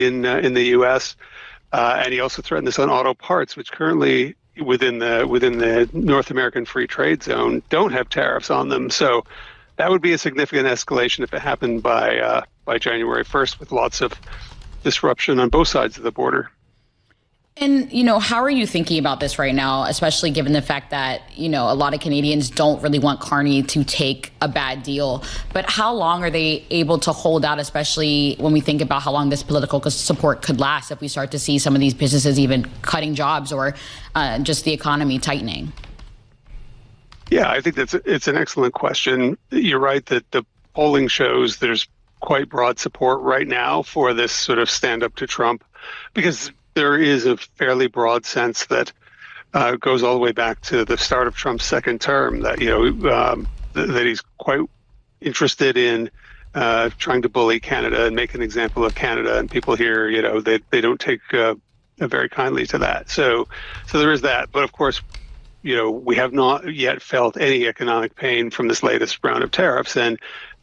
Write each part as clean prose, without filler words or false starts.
in the U.S. And he also threatened this on auto parts, which currently within the North American Free Trade Zone don't have tariffs on them. So that would be a significant escalation if it happened by January 1st, with lots of disruption on both sides of the border. And, how are you thinking about this right now, especially given the fact that, a lot of Canadians don't really want Carney to take a bad deal? But how long are they able to hold out, especially when we think about how long this political support could last if we start to see some of these businesses even cutting jobs or just the economy tightening? Yeah, I think it's an excellent question. You're right that the polling shows there's quite broad support right now for this sort of stand up to Trump, because there is a fairly broad sense that goes all the way back to the start of Trump's second term that that he's quite interested in trying to bully Canada and make an example of Canada, and people here, they don't take very kindly to that. So there is that. But of course, we have not yet felt any economic pain from this latest round of tariffs, and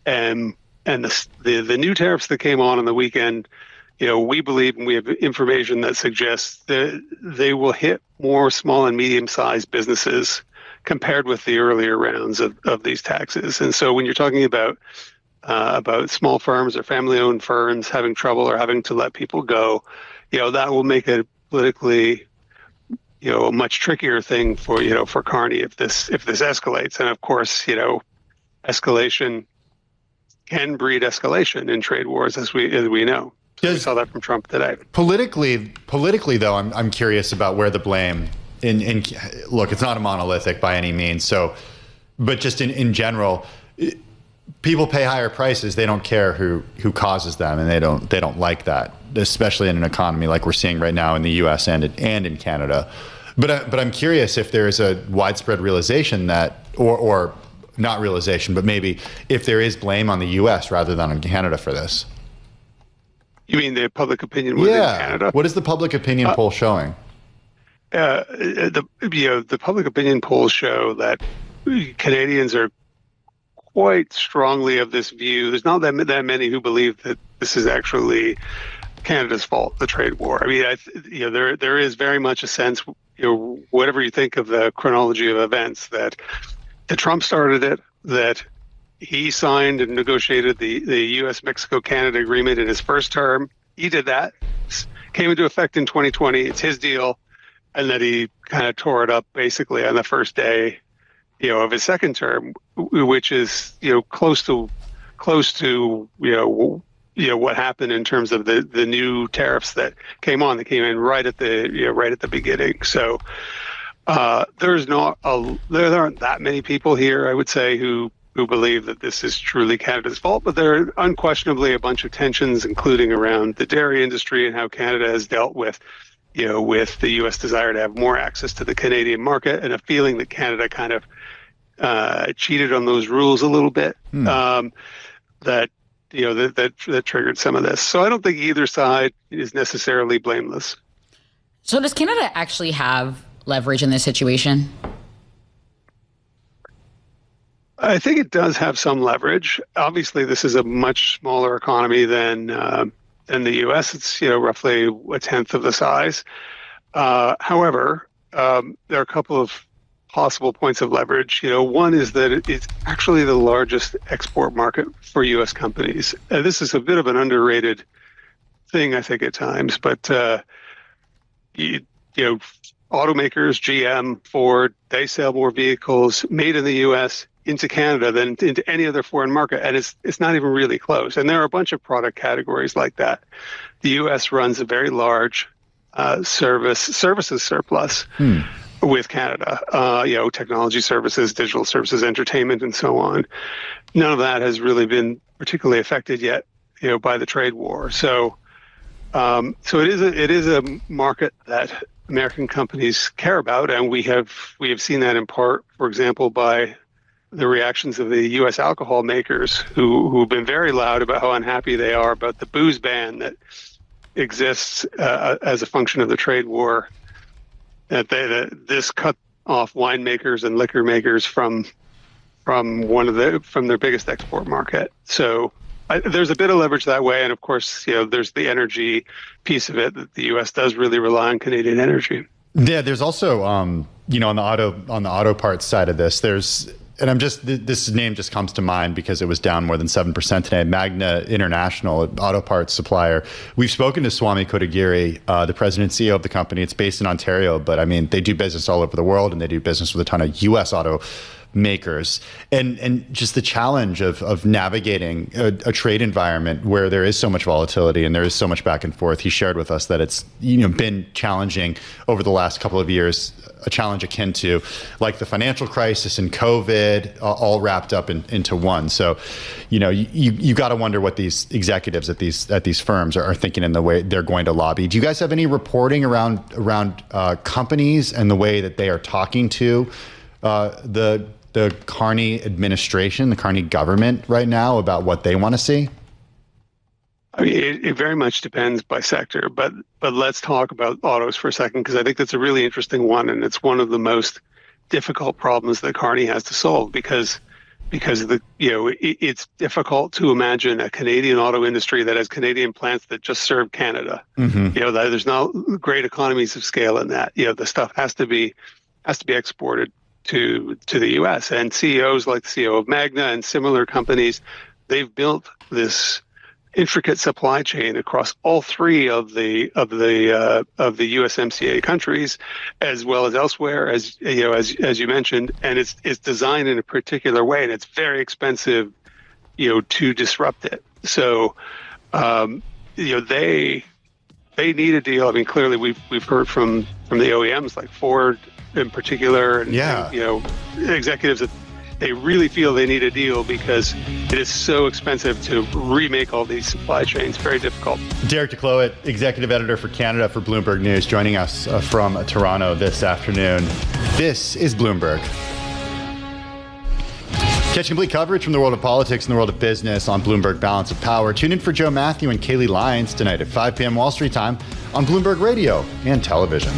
the new tariffs that came on the weekend. We believe, and we have information that suggests that they will hit more small and medium-sized businesses compared with the earlier rounds of these taxes. And so when you're talking about small firms or family-owned firms having trouble or having to let people go, that will make it politically, a much trickier thing for Carney if this escalates. And of course, escalation can breed escalation in trade wars, as we know. We saw that from Trump today. Politically, though, I'm curious about where the blame in look, it's not a monolithic by any means. So, but just in general, people pay higher prices. They don't care who causes them, and they don't like that, especially in an economy like we're seeing right now in the U.S. and in Canada. But I'm curious if there is a widespread realization that, or not realization, but maybe if there is blame on the U.S. rather than on Canada for this. You mean the public opinion within Canada? What is the public opinion poll showing? The public opinion polls show that Canadians are quite strongly of this view. There's not that many who believe that this is actually Canada's fault, the trade war. I mean, there is very much a sense, whatever you think of the chronology of events, that Trump started it, that he signed and negotiated the U.S.-Mexico-Canada agreement in his first term. He did that, came into effect in 2020. It's his deal, and that he kind of tore it up basically on the first day, of his second term, which is close to what happened in terms of the new tariffs that came on. They came in right at the beginning. So there aren't that many people here, I would say, who believe that this is truly Canada's fault, but there are unquestionably a bunch of tensions, including around the dairy industry and how Canada has dealt with the U.S. desire to have more access to the Canadian market, and a feeling that Canada kind of cheated on those rules a little bit. That triggered some of this. So I don't think either side is necessarily blameless. So does Canada actually have leverage in this situation? I think it does have some leverage. Obviously, this is a much smaller economy than the U.S. It's roughly a tenth of the size. However, there are a couple of possible points of leverage. One is that it's actually the largest export market for U.S. companies. This is a bit of an underrated thing, I think, at times. But automakers, GM, Ford, they sell more vehicles made in the U.S. into Canada than into any other foreign market, and it's not even really close. And there are a bunch of product categories like that. The U.S. runs a very large services surplus with Canada. Technology services, digital services, entertainment, and so on. None of that has really been particularly affected yet, by the trade war. So it is a market that American companies care about, and we have seen that in part, for example, by the reactions of the U.S. alcohol makers who've been very loud about how unhappy they are about the booze ban that exists as a function of the trade war. That this cut off winemakers and liquor makers from their biggest export market. So there's a bit of leverage that way, and of course, there's the energy piece of it that the U.S. does really rely on Canadian energy. Yeah, there's also, on the auto parts side of this, this name just comes to mind because it was down more than 7% today. Magna International, auto parts supplier. We've spoken to Swami Kotagiri, the president and CEO of the company. It's based in Ontario, but I mean, they do business all over the world, and they do business with a ton of U.S. auto makers, and just the challenge of navigating a trade environment where there is so much volatility and there is so much back and forth. He shared with us that it's been challenging over the last couple of years, a challenge akin to like the financial crisis and COVID, all wrapped up into one. So, you got to wonder what these executives at these firms are thinking in the way they're going to lobby. Do you guys have any reporting around companies and the way that they are talking to the Carney administration, the Carney government right now about what they want to see? I mean, it very much depends by sector, but let's talk about autos for a second, because I think that's a really interesting one, and it's one of the most difficult problems that Carney has to solve because it's difficult to imagine a Canadian auto industry that has Canadian plants that just serve Canada. Mm-hmm. There's not great economies of scale in that. The stuff has to be exported to the U.S. and CEOs like the CEO of Magna and similar companies, they've built this intricate supply chain across all three of the USMCA countries, as well as elsewhere, as you mentioned, and it's designed in a particular way, and it's very expensive, to disrupt it. So, they need a deal. I mean, clearly we've heard from the OEMs like Ford in particular, and executives that they really feel they need a deal because it is so expensive to remake all these supply chains. Very difficult. Derek DeCloet, executive editor for Canada for Bloomberg News, joining us from Toronto this afternoon. This is Bloomberg. Catch complete coverage from the world of politics and the world of business on Bloomberg Balance of Power. Tune in for Joe Matthew and Kaylee Lyons tonight at 5 p.m. Wall Street time on Bloomberg Radio and television.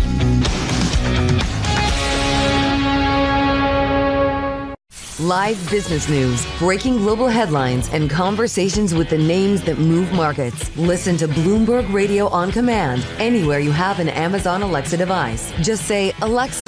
Live business news, breaking global headlines, and conversations with the names that move markets. Listen to Bloomberg Radio on command anywhere you have an Amazon Alexa device. Just say, Alexa,